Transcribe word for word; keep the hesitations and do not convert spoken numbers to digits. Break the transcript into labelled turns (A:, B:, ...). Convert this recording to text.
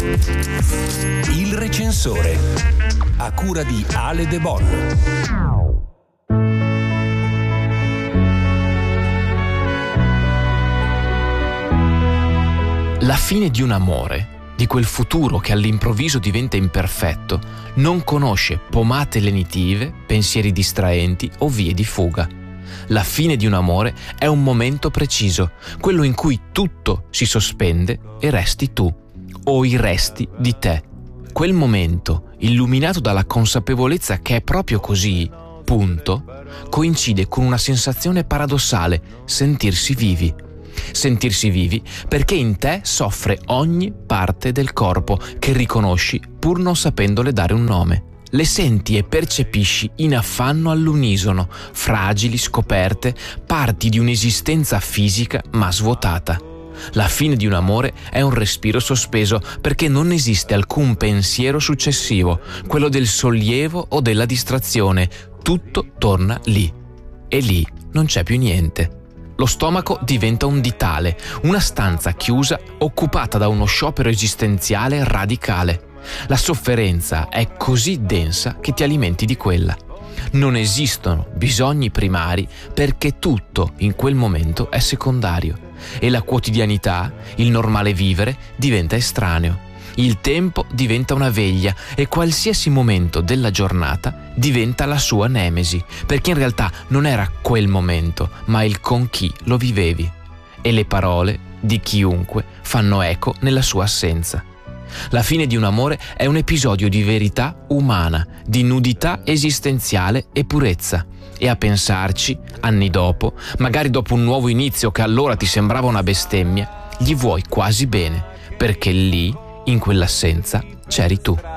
A: Il recensore, a cura di Ale De Bon.
B: La fine di un amore, di quel futuro che all'improvviso diventa imperfetto, non conosce pomate lenitive, pensieri distraenti o vie di fuga. La fine di un amore è un momento preciso, quello in cui tutto si sospende e resti tu, o i resti di te. Quel momento, illuminato dalla consapevolezza che è proprio così, punto, coincide con una sensazione paradossale: sentirsi vivi. Sentirsi vivi perché in te soffre ogni parte del corpo che riconosci pur non sapendole dare un nome. Le senti e percepisci in affanno all'unisono, fragili, scoperte, parti di un'esistenza fisica ma svuotata. La fine di un amore è un respiro sospeso perché non esiste alcun pensiero successivo, quello del sollievo o della distrazione. Tutto torna lì. E lì non c'è più niente. Lo stomaco diventa un ditale, una stanza chiusa occupata da uno sciopero esistenziale radicale. La sofferenza è così densa che ti alimenti di quella. Non esistono bisogni primari perché tutto in quel momento è secondario e la quotidianità, il normale vivere, diventa estraneo. Il tempo diventa una veglia e qualsiasi momento della giornata diventa la sua nemesi, perché in realtà non era quel momento, ma il con chi lo vivevi. E le parole di chiunque fanno eco nella sua assenza. La fine di un amore è un episodio di verità umana, di nudità esistenziale e purezza. E a pensarci, anni dopo, magari dopo un nuovo inizio che allora ti sembrava una bestemmia, gli vuoi quasi bene, perché lì, in quell'assenza, c'eri tu.